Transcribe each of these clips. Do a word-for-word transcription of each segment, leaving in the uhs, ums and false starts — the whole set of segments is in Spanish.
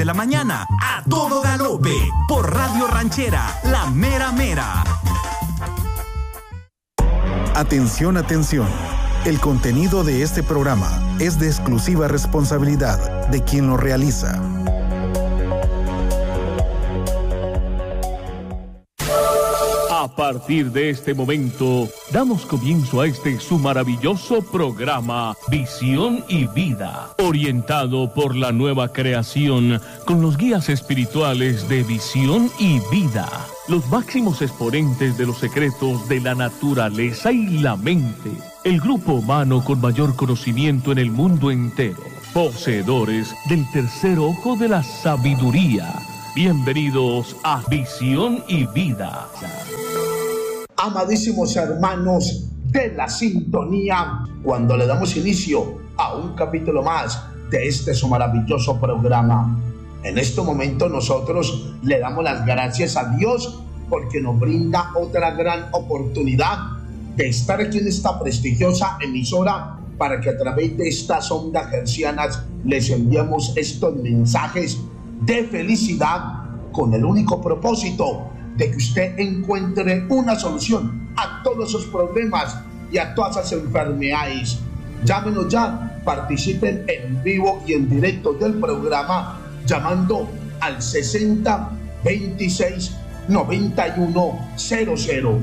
de la mañana, a todo galope, por Radio Ranchera, la mera mera. Atención, atención. El contenido de este programa es de exclusiva responsabilidad de quien lo realiza. A partir de este momento, damos comienzo a este su maravilloso programa Visión y Vida, orientado por la nueva creación con los guías espirituales de Visión y Vida, los máximos exponentes de los secretos de la naturaleza y la mente, el grupo humano con mayor conocimiento en el mundo entero, poseedores del tercer ojo de la sabiduría. Bienvenidos a Visión y Vida. Amadísimos hermanos de la sintonía, cuando le damos inicio a un capítulo más de este su maravilloso programa. En este momento nosotros le damos las gracias a Dios porque nos brinda otra gran oportunidad de estar aquí en esta prestigiosa emisora para que a través de estas ondas hercianas les enviemos estos mensajes de felicidad con el único propósito de que usted encuentre una solución a todos esos problemas y a todas esas enfermedades. Llámenos ya, participen en vivo y en directo del programa llamando al sesenta veintiséis noventa y uno cero cero,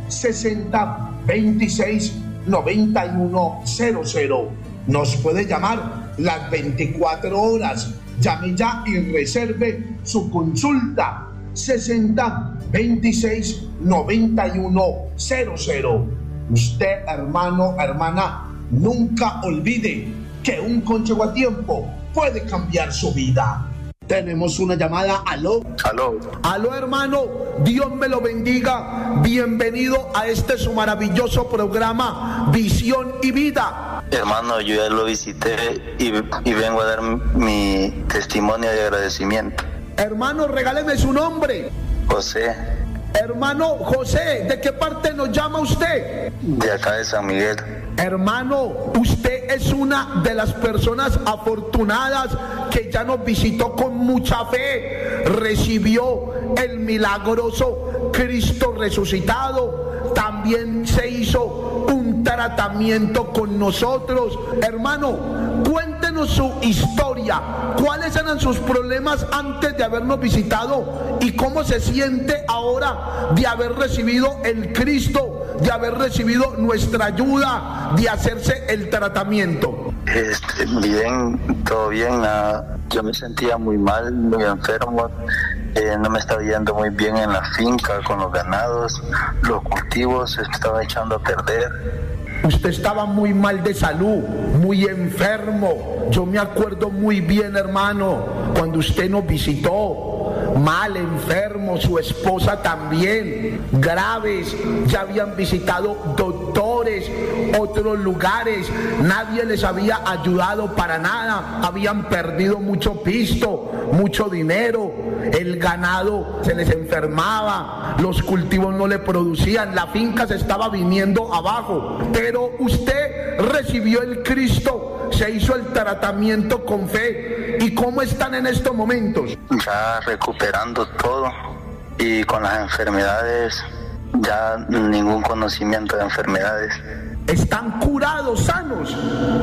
sesenta veintiséis noventa y uno cero cero. Nos puede llamar las veinticuatro horas. Llame ya y reserve su consulta. sesenta veintiséis noventa y uno cero cero. Usted, hermano, hermana, nunca olvide que un consejo a tiempo puede cambiar su vida. Tenemos una llamada. Aló. Aló. Aló, hermano. Dios me lo bendiga. Bienvenido a este su maravilloso programa Visión y Vida. Hermano, yo ya lo visité y, y vengo a dar mi testimonio de agradecimiento. Hermano, regáleme su nombre. José. Hermano José, ¿de qué parte nos llama usted? De acá de San Miguel. Hermano, usted es una de las personas afortunadas que ya nos visitó con mucha fe, recibió el milagroso Cristo resucitado, también se hizo un tratamiento con nosotros. Hermano, cuéntenos su historia, cuáles eran sus problemas antes de habernos visitado y cómo se siente ahora de haber recibido el Cristo, de haber recibido nuestra ayuda, de hacerse el tratamiento. Este, bien, todo bien. Uh, yo me sentía muy mal, muy enfermo. Eh, no me estaba yendo muy bien en la finca con los ganados. Los cultivos se estaban echando a perder. Usted estaba muy mal de salud, muy enfermo. Yo me acuerdo muy bien, hermano, cuando usted nos visitó. Mal, enfermo, su esposa también, graves, ya habían visitado doctores, otros lugares, nadie les había ayudado para nada, habían perdido mucho pisto, mucho dinero, el ganado se les enfermaba, los cultivos no le producían, la finca se estaba viniendo abajo, pero usted recibió el Cristo, se hizo el tratamiento con fe. ¿Y cómo están en estos momentos? Ya recuperando todo y con las enfermedades, ya ningún conocimiento de enfermedades. ¿Están curados, sanos?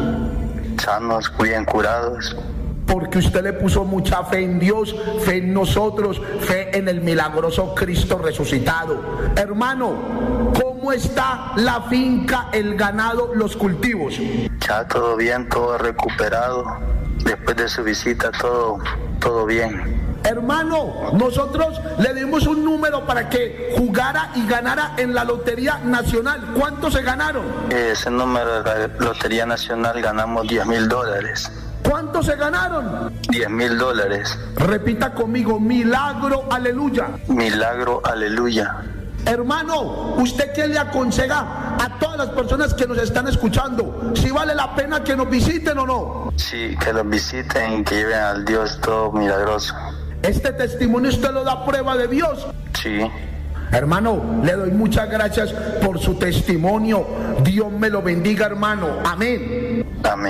Sanos, bien curados. Porque usted le puso mucha fe en Dios, fe en nosotros, fe en el milagroso Cristo resucitado. Hermano, ¿cómo está la finca, el ganado, los cultivos? Ya todo bien, todo recuperado. Después de su visita, todo, todo bien. Hermano, nosotros le dimos un número para que jugara y ganara en la Lotería Nacional. ¿Cuánto se ganaron? Ese número de la Lotería Nacional ganamos diez mil dólares. ¿Cuánto se ganaron? diez mil dólares. Repita conmigo, milagro, aleluya. Milagro, aleluya. Hermano, ¿usted qué le aconseja a todas las personas que nos están escuchando? ¿Si vale la pena que nos visiten o no? Sí, que los visiten y que lleven al Dios todo milagroso. ¿Este testimonio usted lo da prueba de Dios? Sí. Hermano, le doy muchas gracias por su testimonio. Dios me lo bendiga, hermano. Amén. Amén.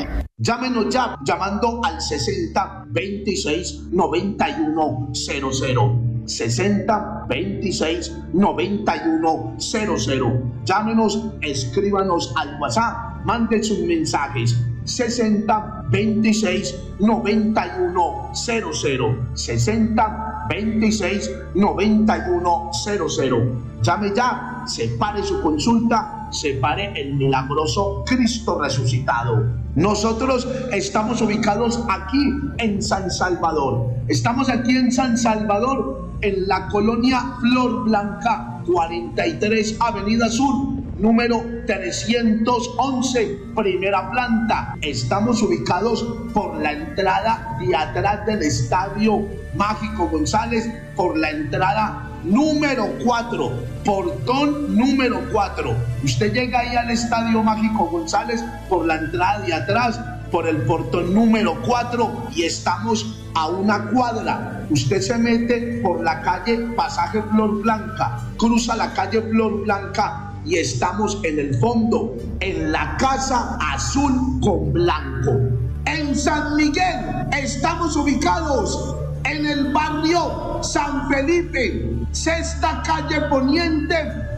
Llámenos ya llamando al sesenta veintiséis noventa y uno cero cero. sesenta veintiséis noventa y uno cero cero. Llámenos, escríbanos al WhatsApp, manden sus mensajes. sesenta veintiséis noventa y uno cero cero. sesenta veintiséis noventa y uno cero cero. Llame ya, separe su consulta, separe el milagroso Cristo resucitado. Nosotros estamos ubicados aquí en San Salvador. Estamos aquí en San Salvador, en la colonia Flor Blanca, cuarenta y tres Avenida Sur, número trescientos once, primera planta. Estamos ubicados por la entrada de atrás del Estadio Mágico González, por la entrada número cuatro, portón número cuatro. Usted llega ahí al Estadio Mágico González por la entrada de atrás, por el portón número cuatro, y estamos a una cuadra. Usted se mete por la calle Pasaje Flor Blanca, cruza la calle Flor Blanca y estamos en el fondo, en la casa azul con blanco. En San Miguel estamos ubicados en el barrio San Felipe, sexta calle Poniente,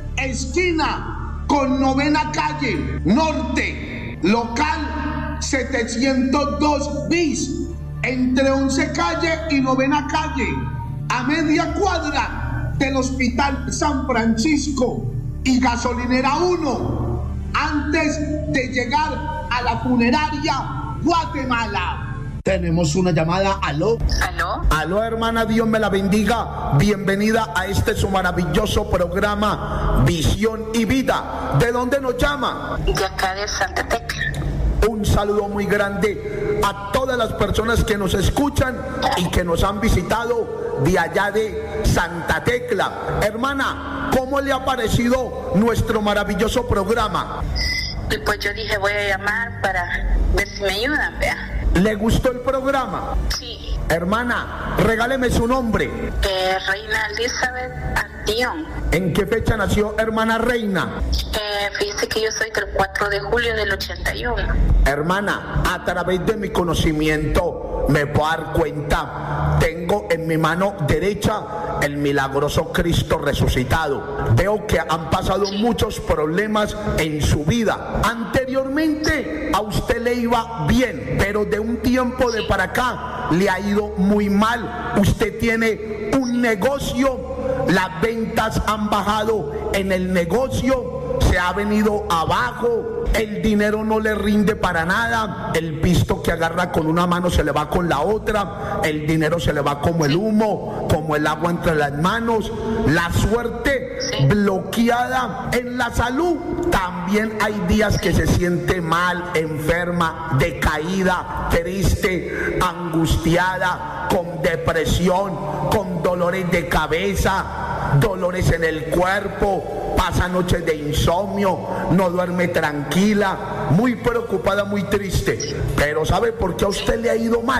esquina con novena calle Norte, local setecientos dos bis, entre once calle y novena calle, a media cuadra del Hospital San Francisco y Gasolinera uno, antes de llegar a la funeraria Guatemala. Tenemos una llamada. ¿Aló? ¿Aló? Aló, hermana, Dios me la bendiga. Bienvenida a este su maravilloso programa Visión y Vida. ¿De dónde nos llama? De acá de Santa Tecla. Un saludo muy grande a todas las personas que nos escuchan y que nos han visitado de allá de Santa Tecla. Hermana, ¿cómo le ha parecido nuestro maravilloso programa? Y pues yo dije, voy a llamar para ver si me ayudan, vea. ¿Le gustó el programa? Sí. Hermana, regáleme su nombre. Eh, Reina Elizabeth Artión. ¿En qué fecha nació hermana Reina? Eh, fíjese que yo soy del cuatro de julio del ochenta y uno. Hermana, a través de mi conocimiento me puedo dar cuenta, tengo en mi mano derecha el milagroso Cristo resucitado. Veo que han pasado sí. muchos problemas en su vida. Anteriormente a usted le iba bien, pero de un tiempo de para acá le ha ido muy mal. Usted tiene un negocio, las ventas han bajado en el negocio, se ha venido abajo, el dinero no le rinde para nada, el pisto que agarra con una mano se le va con la otra, el dinero se le va como el humo, como el agua entre las manos, la suerte bloqueada. En la salud también hay días que se siente mal, enferma, decaída, triste, angustiada, con depresión, con dolores de cabeza, dolores en el cuerpo, pasa noches de insomnio, no duerme tranquila, muy preocupada, muy triste. Pero ¿sabe por qué a usted le ha ido mal?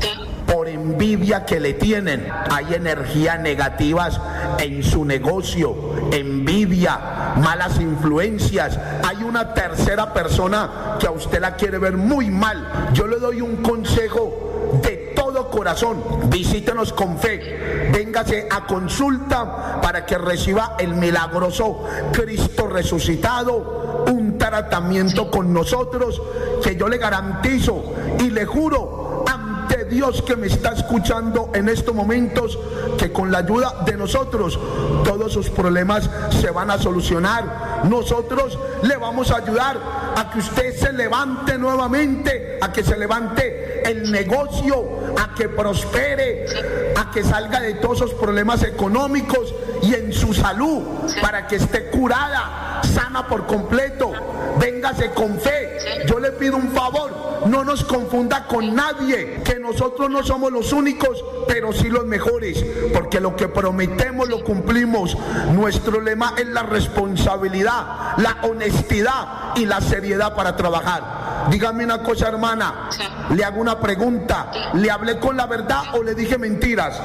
Por envidia que le tienen. Hay energías negativas en su negocio, envidia, malas influencias. Hay una tercera persona que a usted la quiere ver muy mal. Yo le doy un consejo de todo corazón: visítenos con fe, véngase a consulta para que reciba el milagroso Cristo resucitado, un tratamiento con nosotros que yo le garantizo y le juro ante Dios que me está escuchando en estos momentos, que con la ayuda de nosotros todos sus problemas se van a solucionar. Nosotros le vamos a ayudar a que usted se levante nuevamente, a que se levante el negocio, a que prospere, a que salga de todos esos problemas económicos y en su salud, para que esté curada, sana por completo. Véngase con fe. Yo le pido un favor, no nos confunda con nadie, que nosotros no somos los únicos, pero sí los mejores, porque lo que prometemos lo cumplimos. Nuestro lema es la responsabilidad, la honestidad y la seriedad para trabajar. Dígame una cosa, hermana. Sí. Le hago una pregunta. Sí. ¿Le hablé con la verdad o le dije mentiras?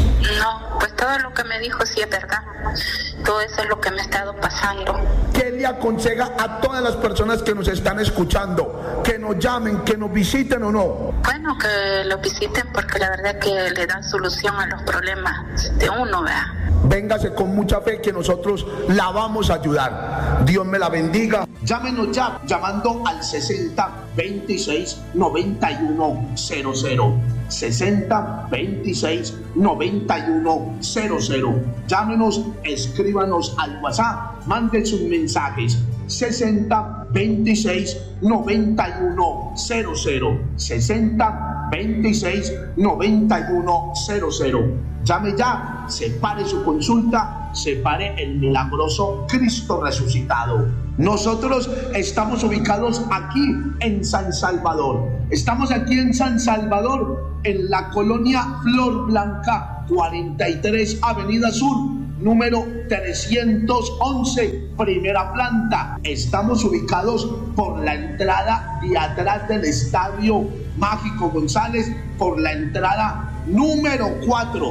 No, pues todo lo que me dijo sí es verdad. Todo eso es lo que me ha estado pasando. ¿Qué le aconseja a todas las personas que nos están escuchando? Que nos llamen, que nos visiten o no. Bueno, que lo visiten porque la verdad es que le dan solución a los problemas de uno, ¿verdad? Véngase con mucha fe que nosotros la vamos a ayudar. Dios me la bendiga. Llámenos ya, llamando al sesenta veintiséis noventa y uno cero cero. sesenta veintiséis noventa y uno cero cero. Llámenos, escríbanos al WhatsApp, manden sus mensajes. sesenta veintiséis noventa y uno cero cero. sesenta veintiséis noventa y uno cero cero. Llame ya, separe su consulta, separe el milagroso Cristo resucitado. Nosotros estamos ubicados aquí en San Salvador. Estamos aquí en San Salvador, en la colonia Flor Blanca, cuarenta y tres Avenida Sur, número trescientos once, primera planta. Estamos ubicados por la entrada de atrás del Estadio Mágico González, por la entrada número cuatro,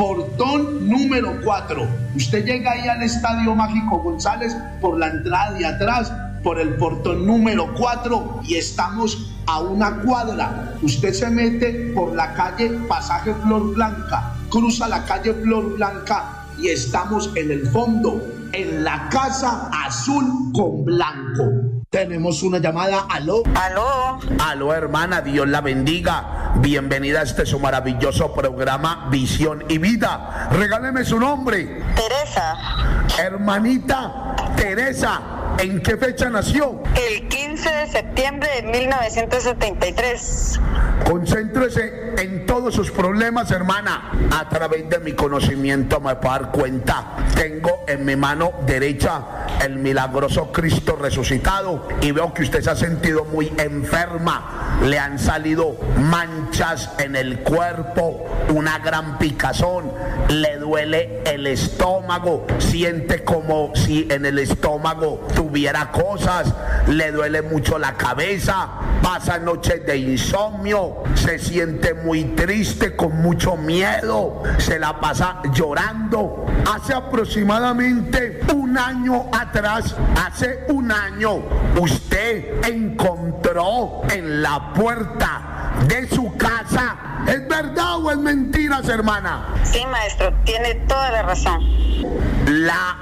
portón número cuatro. Usted llega ahí al Estadio Mágico González por la entrada de atrás, por el portón número cuatro, y estamos a una cuadra. Usted se mete por la calle Pasaje Flor Blanca, cruza la calle Flor Blanca y estamos en el fondo, en la casa azul con blanco. Tenemos una llamada. Aló. Aló. Aló, hermana, Dios la bendiga. Bienvenida a este su maravilloso programa Visión y Vida. Regáleme su nombre. Teresa. Hermanita Teresa, ¿en qué fecha nació? El quince de septiembre de mil novecientos setenta y tres. Concéntrese en todos sus problemas, hermana. A través de mi conocimiento me puedo dar cuenta. Tengo en mi mano derecha el milagroso Cristo resucitado y veo que usted se ha sentido muy enferma. Le han salido manchas en el cuerpo, una gran picazón, le duele el estómago, siente como si en el estómago tuviera cosas, le duele mucho la cabeza, pasa noches de insomnio, se siente muy triste, con mucho miedo, se la pasa llorando. Hace aproximadamente un año atrás, hace un año, usted encontró en la puerta de su casa, ¿es verdad o es mentiras, hermana? Sí, maestro, tiene toda la razón. La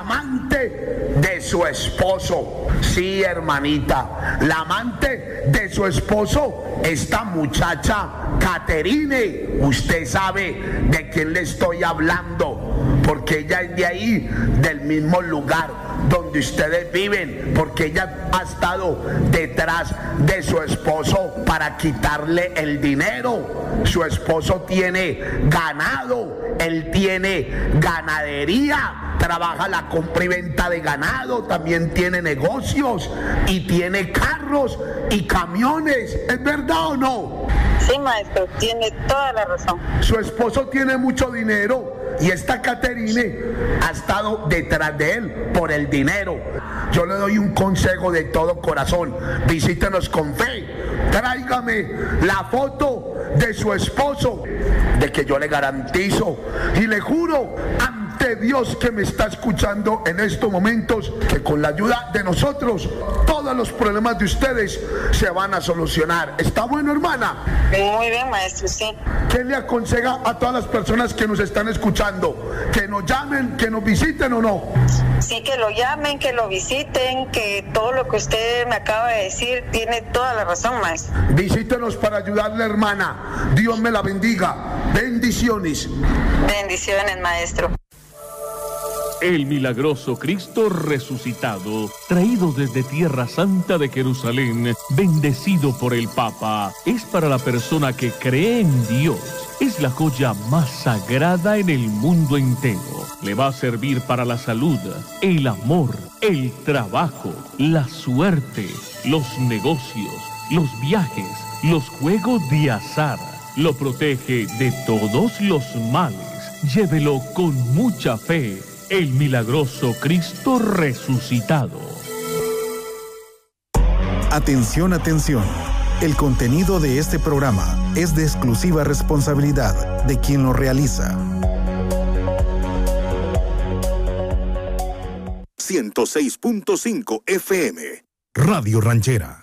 amante de su esposo. Sí, hermanita, la amante de su esposo, esta muchacha Caterine. Usted sabe de quién le estoy hablando, porque ella es de ahí, del mismo lugar donde ustedes viven, porque ella ha estado detrás de su esposo para quitarle el dinero. Su esposo tiene ganado, él tiene ganadería, trabaja la compra y venta de ganado, también tiene negocios y tiene carros y camiones. ¿Es verdad o no? Sí, maestro, tiene toda la razón. Su esposo tiene mucho dinero y esta Caterine ha estado detrás de él por el dinero. Yo le doy un consejo de todo corazón: visítenos con fe, tráigame la foto de su esposo, de que yo le garantizo y le juro ante Dios que me está escuchando en estos momentos, que con la ayuda de nosotros todos los problemas de ustedes se van a solucionar. ¿Está bueno, hermana? Muy bien, maestro, sí. ¿Qué le aconseja a todas las personas que nos están escuchando? ¿Que nos llamen, que nos visiten o no? Sí, que lo llamen, que lo visiten, que todo lo que usted me acaba de decir tiene toda la razón, maestro. Visítenos para ayudarle, hermana. Dios me la bendiga. Bendiciones. Bendiciones, maestro. El milagroso Cristo resucitado, traído desde Tierra Santa de Jerusalén, bendecido por el Papa, es para la persona que cree en Dios. Es la joya más sagrada en el mundo entero. Le va a servir para la salud, el amor, el trabajo, la suerte, los negocios, los viajes, los juegos de azar. Lo protege de todos los males. Llévelo con mucha fe. El milagroso Cristo resucitado. Atención, atención. El contenido de este programa es de exclusiva responsabilidad de quien lo realiza. ciento seis punto cinco F M Radio Ranchera.